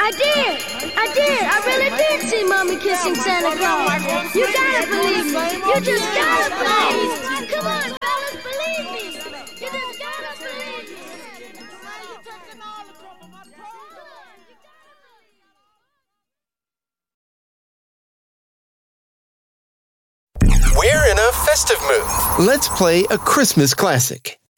I did. I really did see Mommy kissing Santa Claus. You gotta believe me. You just gotta believe me. Come on, fellas, believe me. You just gotta believe me. We're in a festive mood. Let's play a Christmas classic.